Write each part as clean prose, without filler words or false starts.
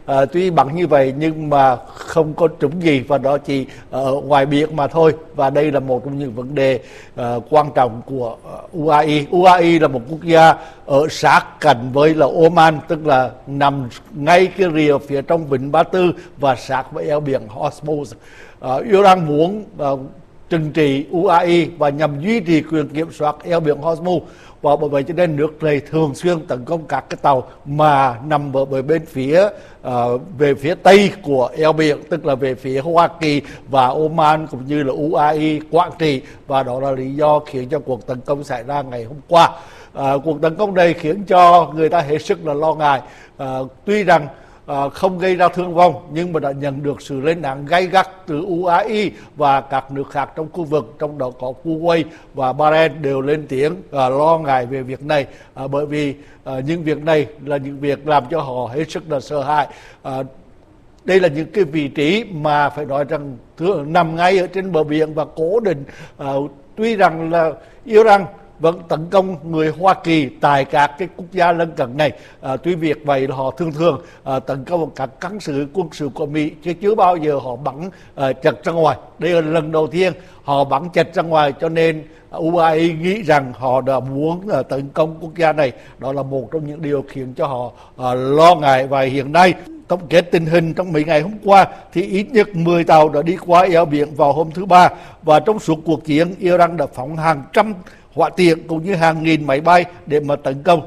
tuy bắn như vậy nhưng mà không có trúng gì, và đó chỉ ở ngoài biển mà thôi. Và đây là một trong những vấn đề quan trọng của UAE. UAE là một quốc gia ở sát cạnh với là Oman, tức là nằm ngay cái rìa phía trong vịnh Ba Tư và sát với eo biển Hormuz. Iran muốn trừng trị UAE và nhằm duy trì quyền kiểm soát eo biển Hormuz, và bởi vậy cho nên nước này thường xuyên tấn công các cái tàu mà nằm ở bên phía về phía tây của eo biển, tức là về phía Hoa Kỳ và Oman cũng như là UAE, Quảng Trị, và đó là lý do khiến cho cuộc tấn công xảy ra ngày hôm qua. Cuộc tấn công này khiến cho người ta hết sức là lo ngại. Tuy rằng không gây ra thương vong nhưng mà đã nhận được sự lên án gay gắt từ UAE và các nước khác trong khu vực, trong đó có Kuwait và Bahrain đều lên tiếng lo ngại về việc này, bởi vì những việc này là những việc làm cho họ hết sức là sợ hãi. Đây là những cái vị trí mà phải nói rằng nằm ngay ở trên bờ biển và cố định. Tuy rằng là Iran vẫn tấn công người Hoa Kỳ tại các cái quốc gia lân cận này. Tuy việc vậy là họ thường tấn công các căn cứ quân sự của Mỹ, chứ chưa bao giờ họ bắn chật ra ngoài. Đây là lần đầu tiên họ bắn chật ra ngoài, cho nên UAE nghĩ rằng họ đã muốn tấn công quốc gia này. Đó là một trong những điều khiến cho họ lo ngại. Và hiện nay tổng kết tình hình trong mấy ngày hôm qua thì ít nhất 10 tàu đã đi qua eo biển vào hôm thứ Ba, và trong suốt cuộc chiến Iran đã phóng hàng trăm hỏa tiễn cũng như hàng nghìn máy bay để mà tấn công.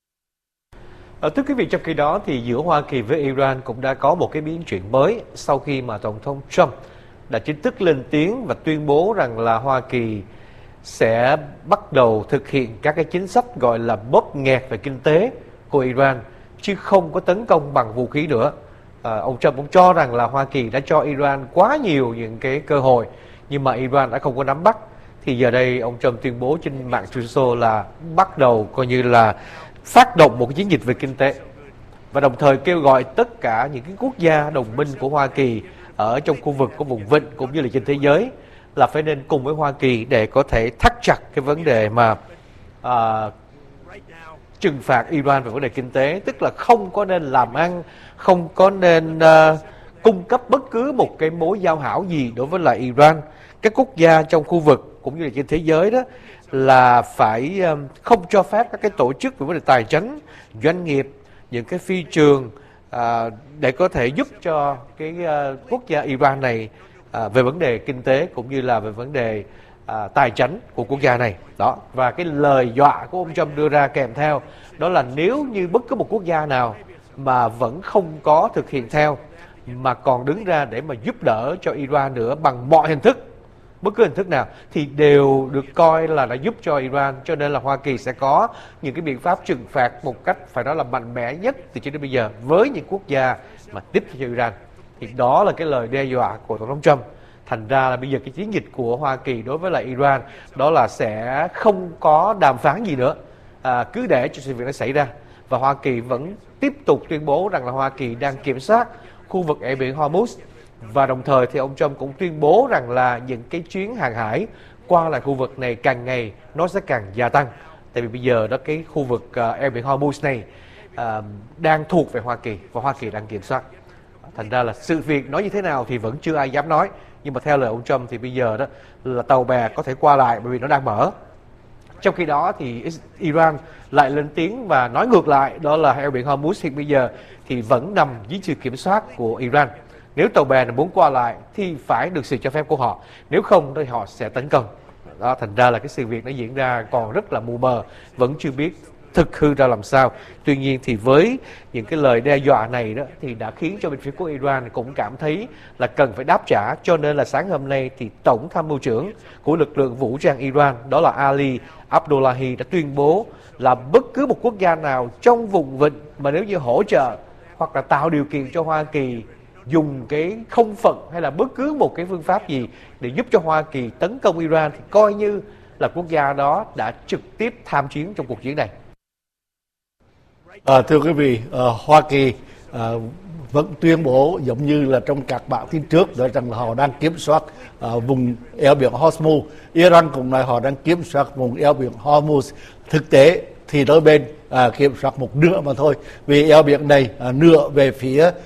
Thưa quý vị, trong khi đó thì giữa Hoa Kỳ với Iran cũng đã có một cái biến chuyển mới sau khi mà Tổng thống Trump đã chính thức lên tiếng và tuyên bố rằng là Hoa Kỳ sẽ bắt đầu thực hiện các cái chính sách gọi là bóp nghẹt về kinh tế của Iran, chứ không có tấn công bằng vũ khí nữa. Ông Trump cũng cho rằng là Hoa Kỳ đã cho Iran quá nhiều những cái cơ hội, nhưng mà Iran đã không có nắm bắt. Thì giờ đây ông Trump tuyên bố trên mạng social là bắt đầu coi như là phát động một cái chiến dịch về kinh tế, và đồng thời kêu gọi tất cả những cái quốc gia đồng minh của Hoa Kỳ ở trong khu vực của vùng vịnh cũng như là trên thế giới là phải nên cùng với Hoa Kỳ để có thể thắt chặt cái vấn đề mà trừng phạt Iran về vấn đề kinh tế, tức là không có nên làm ăn, không có nên cung cấp bất cứ một cái mối giao hảo gì đối với lại Iran. Các quốc gia trong khu vực cũng như là trên thế giới đó là phải không cho phép các cái tổ chức về vấn đề tài chính, doanh nghiệp, những cái phi trường để có thể giúp cho cái quốc gia Iran này về vấn đề kinh tế cũng như là về vấn đề tài chính của quốc gia này. Đó, và cái lời dọa của ông Trump đưa ra kèm theo đó là nếu như bất cứ một quốc gia nào mà vẫn không có thực hiện theo mà còn đứng ra để mà giúp đỡ cho Iran nữa bằng mọi hình thức, bất cứ hình thức nào, thì đều được coi là đã giúp cho Iran. Cho nên là Hoa Kỳ sẽ có những cái biện pháp trừng phạt một cách phải nói là mạnh mẽ nhất từ trước đến bây giờ với những quốc gia mà tiếp cho Iran. Thì đó là cái lời đe dọa của Tổng thống Trump. Thành ra là bây giờ cái chiến dịch của Hoa Kỳ đối với lại Iran đó là sẽ không có đàm phán gì nữa, cứ để cho sự việc nó xảy ra. Và Hoa Kỳ vẫn tiếp tục tuyên bố rằng là Hoa Kỳ đang kiểm soát khu vực eo biển Hormuz. Và đồng thời thì ông Trump cũng tuyên bố rằng là những cái chuyến hàng hải qua lại khu vực này càng ngày nó sẽ càng gia tăng. Tại vì bây giờ đó cái khu vực eo biển Hormuz này đang thuộc về Hoa Kỳ và Hoa Kỳ đang kiểm soát. Thành ra là sự việc nói như thế nào thì vẫn chưa ai dám nói. Nhưng mà theo lời ông Trump thì bây giờ đó là tàu bè có thể qua lại bởi vì nó đang mở. Trong khi đó thì Iran lại lên tiếng và nói ngược lại, đó là eo biển Hormuz hiện bây giờ thì vẫn nằm dưới sự kiểm soát của Iran. Nếu tàu bè muốn qua lại thì phải được sự cho phép của họ, nếu không thì họ sẽ tấn công. Đó, thành ra là cái sự việc nó diễn ra còn rất là mù mờ, vẫn chưa biết thực hư ra làm sao. Tuy nhiên thì với những cái lời đe dọa này đó thì đã khiến cho bên phía của Iran cũng cảm thấy là cần phải đáp trả. Cho nên là sáng hôm nay thì Tổng tham mưu trưởng của lực lượng vũ trang Iran, đó là Ali Abdullahi, đã tuyên bố là bất cứ một quốc gia nào trong vùng vịnh mà nếu như hỗ trợ hoặc là tạo điều kiện cho Hoa Kỳ dùng cái không phận hay là bất cứ một cái phương pháp gì để giúp cho Hoa Kỳ tấn công Iran thì coi như là quốc gia đó đã trực tiếp tham chiến trong cuộc chiến này. Thưa quý vị, Hoa Kỳ vẫn tuyên bố giống như là trong các bản tin trước đó rằng là họ đang kiểm soát vùng eo biển Hormuz. Iran cũng nói họ đang kiểm soát vùng eo biển Hormuz. Thực tế thì đôi bên kiểm soát một nửa mà thôi, vì eo biển này nửa về phía